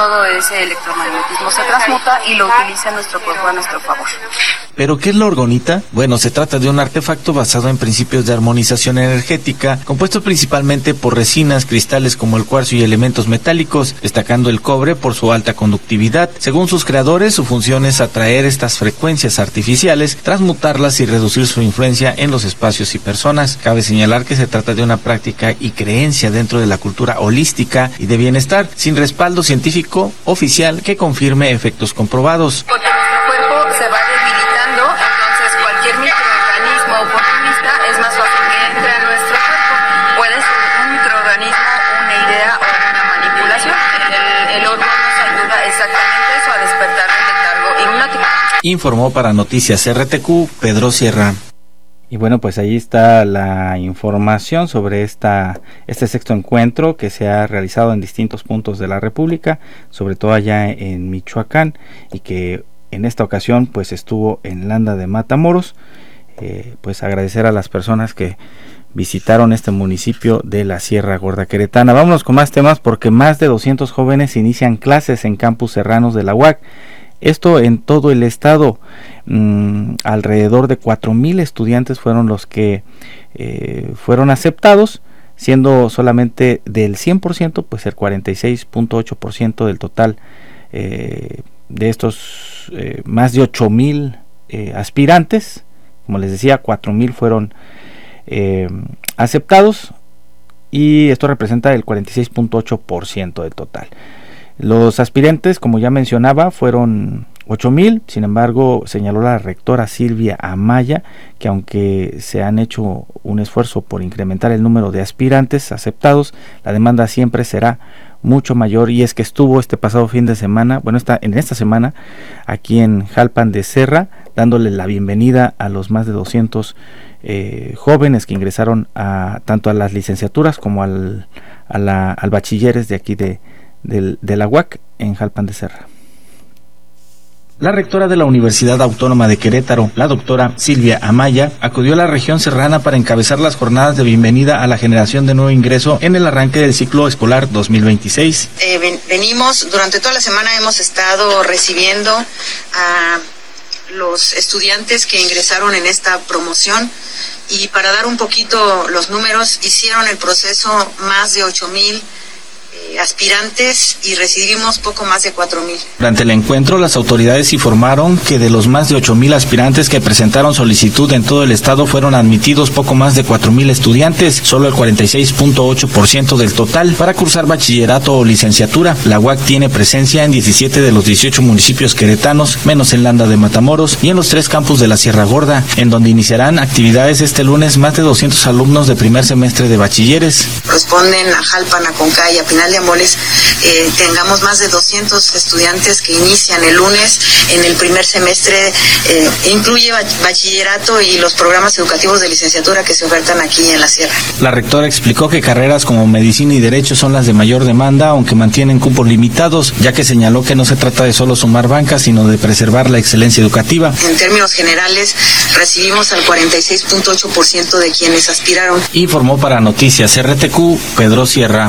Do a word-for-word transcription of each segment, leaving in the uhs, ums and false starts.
todo ese electromagnetismo se transmuta y lo utiliza nuestro cuerpo a nuestro favor. ¿Pero qué es la orgonita? Bueno, se trata de un artefacto basado en principios de armonización energética, compuesto principalmente por resinas, cristales como el cuarzo y elementos metálicos, destacando el cobre por su alta conductividad. Según sus creadores, su función es atraer estas frecuencias artificiales, transmutarlas y reducir su influencia en los espacios y personas. Cabe señalar que se trata de una práctica y creencia dentro de la cultura holística y de bienestar, sin respaldo científico oficial que confirme efectos comprobados. Porque nuestro cuerpo se va debilitando, entonces cualquier microorganismo oportunista es más fácil que entre a nuestro cuerpo. Puede ser un microorganismo, una idea o una manipulación. El, el órgano nos ayuda exactamente eso, a despertar del letargo hipnótico. Informó para Noticias R T Q Pedro Sierra. Y bueno, pues ahí está la información sobre esta este sexto encuentro que se ha realizado en distintos puntos de la República, sobre todo allá en Michoacán, y que en esta ocasión pues estuvo en Landa de Matamoros. Eh, pues agradecer a las personas que visitaron este municipio de la Sierra Gorda Queretana. Vámonos con más temas porque más de doscientos jóvenes inician clases en campus serranos de la U A C. Esto en todo el estado. Mm, alrededor de cuatro mil estudiantes fueron los que eh, fueron aceptados, siendo solamente del cien por ciento, pues el cuarenta y seis punto ocho por ciento del total eh, de estos eh, más de ocho mil eh, aspirantes. Como les decía, cuatro mil fueron eh, aceptados y esto representa el cuarenta y seis punto ocho por ciento del total. Los aspirantes, como ya mencionaba, fueron ocho mil. Sin embargo, señaló la rectora Silvia Amaya que aunque se han hecho un esfuerzo por incrementar el número de aspirantes aceptados, la demanda siempre será mucho mayor, y es que estuvo este pasado fin de semana, bueno, está en esta semana aquí en Jalpan de Serra, dándole la bienvenida a los más de doscientos eh, jóvenes que ingresaron a tanto a las licenciaturas como al, a la, al bachilleres de aquí de Del, de la U A C en Jalpan de Serra. La rectora de la Universidad Autónoma de Querétaro, la doctora Silvia Amaya, acudió a la región serrana para encabezar las jornadas de bienvenida a la generación de nuevo ingreso en el arranque del ciclo escolar dos mil veintiséis. Eh, ven, venimos, durante toda la semana hemos estado recibiendo a los estudiantes que ingresaron en esta promoción, y para dar un poquito los números, hicieron el proceso más de ocho mil aspirantes y recibimos poco más de cuatro mil. Durante el encuentro, las autoridades informaron que de los más de ocho mil aspirantes que presentaron solicitud en todo el estado, fueron admitidos poco más de cuatro mil estudiantes, solo el cuarenta y seis punto ocho por ciento del total, para cursar bachillerato o licenciatura. La U A C tiene presencia en diecisiete de los dieciocho municipios queretanos, menos en Landa de Matamoros, y en los tres campus de la Sierra Gorda, en donde iniciarán actividades este lunes más de doscientos alumnos de primer semestre de bachilleres. Corresponden a Jalpan, a Concay, a Pinal de Amoles, eh, tengamos más de doscientos estudiantes que inician el lunes en el primer semestre, eh, incluye bachillerato y los programas educativos de licenciatura que se ofertan aquí en la Sierra. La rectora explicó que carreras como medicina y derecho son las de mayor demanda, aunque mantienen cupos limitados, ya que señaló que no se trata de solo sumar bancas, sino de preservar la excelencia educativa. En términos generales, recibimos al cuarenta y seis punto ocho por ciento de quienes aspiraron. Informó para Noticias R T Q Pedro Sierra.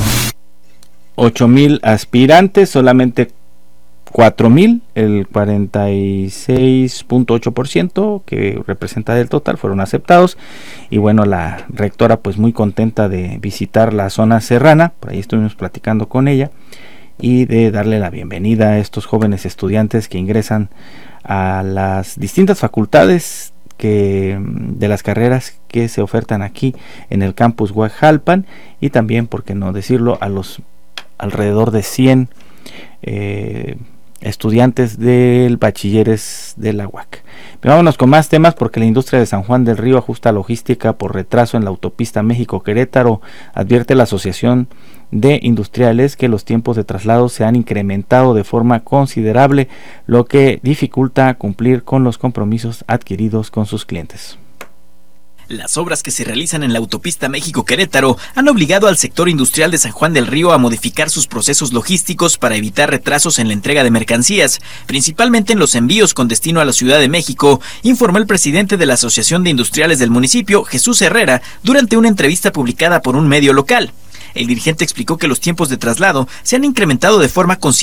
ocho mil aspirantes, solamente cuatro mil, el cuarenta y seis punto ocho por ciento que representa del total, fueron aceptados. Y bueno, la rectora pues muy contenta de visitar la zona serrana, por ahí estuvimos platicando con ella, y de darle la bienvenida a estos jóvenes estudiantes que ingresan a las distintas facultades que de las carreras que se ofertan aquí en el campus Huajalpan, y también, por qué no decirlo, a los alrededor de cien eh, estudiantes del bachilleres de la U A C. Vámonos con más temas porque la industria de San Juan del Río ajusta logística por retraso en la autopista México-Querétaro. Advierte la Asociación de Industriales que los tiempos de traslado se han incrementado de forma considerable, lo que dificulta cumplir con los compromisos adquiridos con sus clientes. Las obras que se realizan en la autopista México-Querétaro han obligado al sector industrial de San Juan del Río a modificar sus procesos logísticos para evitar retrasos en la entrega de mercancías, principalmente en los envíos con destino a la Ciudad de México, informó el presidente de la Asociación de Industriales del municipio, Jesús Herrera, durante una entrevista publicada por un medio local. El dirigente explicó que los tiempos de traslado se han incrementado de forma considerable